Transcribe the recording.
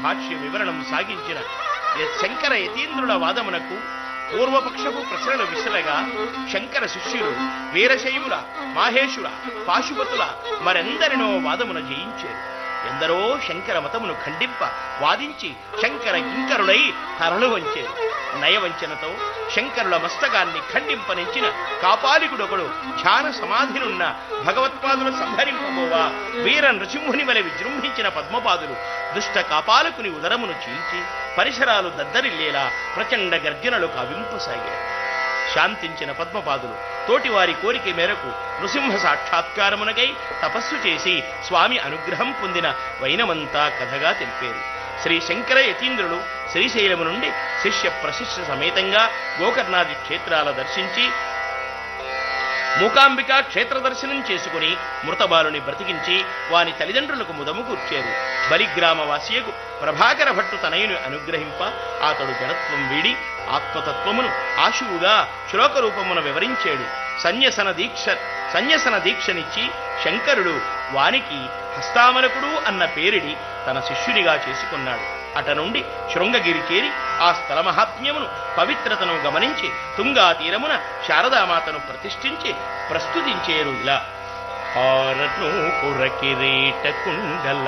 భాష్య వివరణం సాగించిన శంకర యతీంద్రుల వాదమునకు పూర్వపక్షపు ప్రశ్నలు విసరగా శంకర శిష్యులు వీరశైవుల మాహేశుల పాశుపతుల మరెందరినో వాదమున జయించారు. ఎందరో శంకర మతమును ఖండింప వాదించి శంకర కింకరులై తరలు వంచారు. నయవంచనతో శంకరుల మస్తకాన్ని ఖండింపనించిన కాపాలికుడొకడు ధ్యాన సమాధినున్న భగవత్పాదులు సంహరింపబోవా వీర నృసింహుని వలె విజృంభించిన పద్మపాదులు దుష్ట కాపాలకుని ఉదరమును చీల్చి పరిసరాలు దద్దరిల్లేలా ప్రచండ గర్జనలు కావింపసాగారు. శాంతించిన పద్మపాదులు తోటివారి కోరిక మేరకు నృసింహ సాక్షాత్కారమునకై తపస్సు చేసి స్వామి అనుగ్రహం పొందిన వైనమంతా కథగా తెలిపారు. శ్రీ శంకర యతీంద్రులు శ్రీశైలము నుండి శిష్య ప్రశిష్య సమేతంగా గోకర్ణాది క్షేత్రాల దర్శించి మూకాంబిక క్షేత్ర దర్శనం చేసుకుని మృతబాలుని బ్రతికించి వాని తల్లిదండ్రులకు ముదము కూర్చారు. బలిగ్రామవాసియకు ప్రభాకర భట్టు తనయుని అనుగ్రహింప అతడు జడత్వం వీడి ఆత్మతత్వమును ఆశువుగా శ్లోకరూపమున వివరించాడు. సన్యసన దీక్షనిచ్చి శంకరుడు వానికి హస్తామలకుడు అన్న పేరిడి తన శిష్యునిగా చేసుకున్నాడు. అట నుండి శృంగగిరి చేరి ఆ స్థల మహాత్మ్యమును పవిత్రతను గమనించి తుంగా తీరమున శారదామాతను ప్రతిష్ఠించి ప్రస్తుతించేరు ఇలా. హారను పురకిరీట కుండల